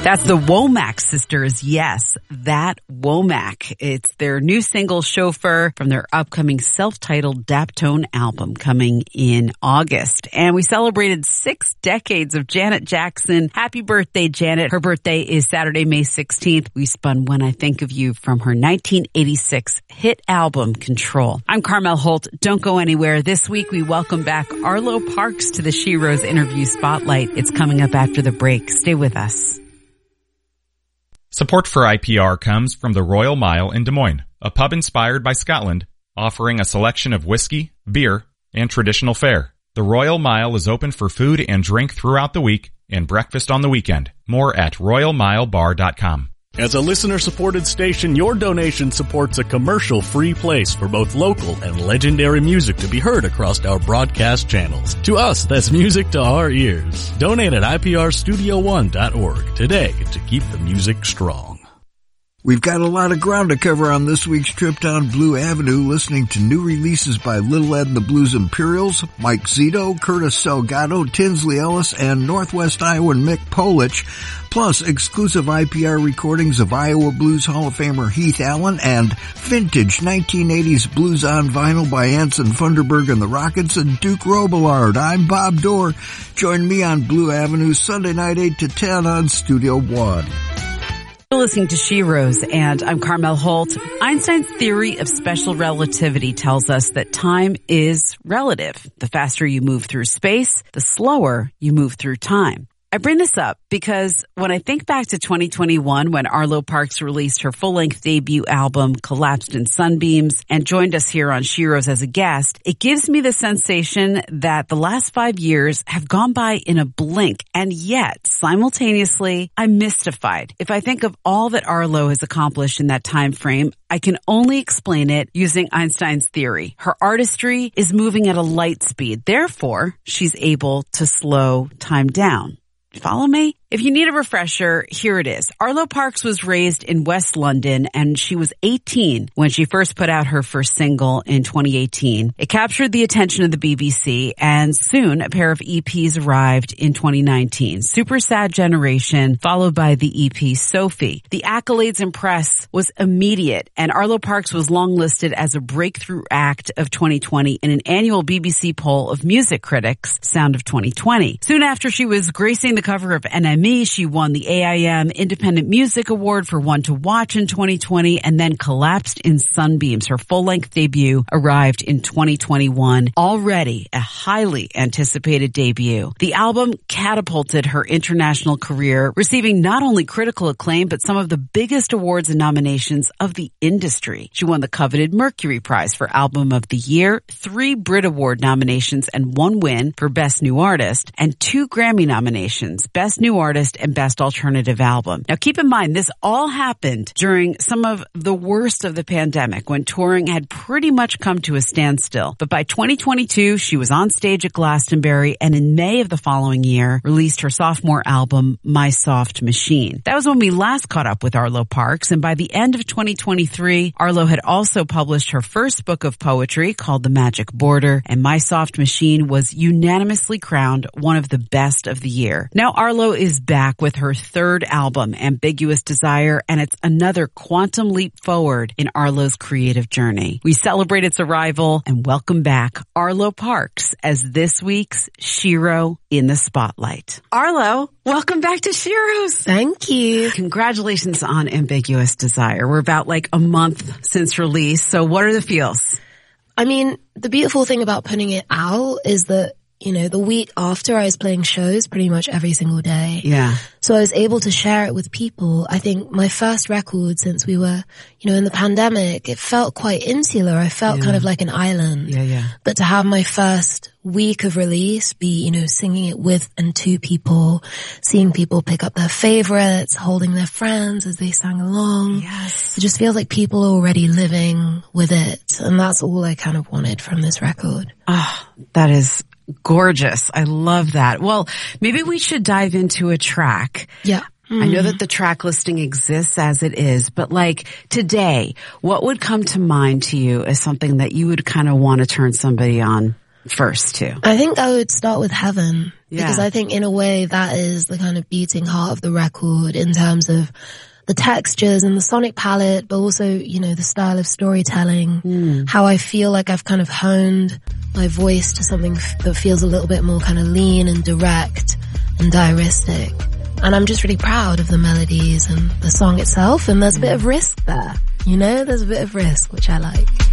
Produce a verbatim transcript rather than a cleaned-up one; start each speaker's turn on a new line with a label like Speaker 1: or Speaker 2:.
Speaker 1: That's the Womack sisters. Yes, that Womack. It's their new single, Chauffeur, from their upcoming self-titled Daptone album coming in August. And we celebrated six decades of Janet Jackson. Happy birthday, Janet. Her birthday is Saturday, May sixteenth. We spun When I Think of You from her nineteen eighty-six hit album, Control. I'm Carmel Holt. Don't go anywhere. This week, we welcome back Arlo Parks to the She Rose interview spotlight. It's coming up after the break. Stay with us.
Speaker 2: Support for I P R comes from the Royal Mile in Des Moines, a pub inspired by Scotland, offering a selection of whiskey, beer, and traditional fare. The Royal Mile is open for food and drink throughout the week and breakfast on the weekend. More at royal mile bar dot com.
Speaker 3: As a listener-supported station, your donation supports a commercial-free place for both local and legendary music to be heard across our broadcast channels. To us, that's music to our ears. Donate at I P R studio one dot org today to keep the music strong.
Speaker 4: We've got a lot of ground to cover on this week's trip down Blue Avenue, listening to new releases by Little Ed and the Blues Imperials, Mike Zito, Curtis Salgado, Tinsley Ellis, and Northwest Iowan Mick Polich, plus exclusive I P R recordings of Iowa Blues Hall of Famer Heath Allen and vintage nineteen eighties blues on vinyl by Anson Funderburg and the Rockets and Duke Robillard. I'm Bob Dorr. Join me on Blue Avenue Sunday night eight to ten on Studio One.
Speaker 1: You're listening to She Rose, and I'm Carmel Holt. Einstein's theory of special relativity tells us that time is relative. The faster you move through space, the slower you move through time. I bring this up because when I think back to twenty twenty-one, when Arlo Parks released her full-length debut album, Collapsed in Sunbeams, and joined us here on She Rose as a guest, it gives me the sensation that the last five years have gone by in a blink, and yet, simultaneously, I'm mystified. If I think of all that Arlo has accomplished in that time frame, I can only explain it using Einstein's theory. Her artistry is moving at a light speed. Therefore, she's able to slow time down. Follow me? If you need a refresher, here it is. Arlo Parks was raised in West London, and she was eighteen when she first put out her first single in twenty eighteen. It captured the attention of the B B C, and soon a pair of E Ps arrived in twenty nineteen. Super Sad Generation, followed by the E P Sophie. The accolades and press was immediate, and Arlo Parks was longlisted as a breakthrough act of twenty twenty in an annual B B C poll of music critics, Sound of twenty twenty. Soon after she was gracing the cover of N M E, she won the A I M Independent Music Award for One to Watch in twenty twenty, and then Collapsed in Sunbeams. Her full-length debut arrived in twenty twenty-one. Already a highly anticipated debut. The album catapulted her international career, receiving not only critical acclaim, but some of the biggest awards and nominations of the industry. She won the coveted Mercury Prize for Album of the Year, three Brit Award nominations, and one win for Best New Artist, and two Grammy nominations, Best New Artist and Best Alternative Album. Now keep in mind, this all happened during some of the worst of the pandemic, when touring had pretty much come to a standstill. But by twenty twenty-two, she was on stage at Glastonbury, and in May of the following year, released her sophomore album, My Soft Machine. That was when we last caught up with Arlo Parks, and by the end of twenty twenty-three, Arlo had also published her first book of poetry called The Magic Border, and My Soft Machine was unanimously crowned one of the best of the year. Now Arlo is back with her third album, Ambiguous Desire, and it's another quantum leap forward in Arlo's creative journey. We celebrate its arrival and welcome back Arlo Parks as this week's Shiro in the Spotlight. Arlo, welcome back to She Rose.
Speaker 5: Thank you.
Speaker 1: Congratulations on Ambiguous Desire. We're about like a month since release, so what are the feels?
Speaker 5: I mean, the beautiful thing about putting it out is that, you know, the week after I was playing shows pretty much every single day.
Speaker 1: Yeah.
Speaker 5: So I was able to share it with people. I think my first record since we were, you know, in the pandemic, it felt quite insular. I felt yeah. kind of like an island.
Speaker 1: Yeah, yeah.
Speaker 5: But to have my first week of release be, you know, singing it with and to people, seeing people pick up their favorites, holding their friends as they sang along.
Speaker 1: Yes.
Speaker 5: It just feels like people are already living with it. And that's all I kind of wanted from this record.
Speaker 1: Ah, oh, that is gorgeous. I love that. Well, maybe we should dive into a track.
Speaker 5: Yeah.
Speaker 1: Mm. I know that the track listing exists as it is, but like today, what would come to mind to you as something that you would kind of want to turn somebody on first to?
Speaker 5: I think I would start with Heaven,
Speaker 1: Yeah.
Speaker 5: Because I think in a way that is the kind of beating heart of the record in terms of the textures and the sonic palette, but also, you know, the style of storytelling, mm. how I feel like I've kind of honed my voice to something f- that feels a little bit more kind of lean and direct and diaristic. And I'm just really proud of the melodies and the song itself, and there's a bit of risk there, you know, there's a bit of risk, which I like.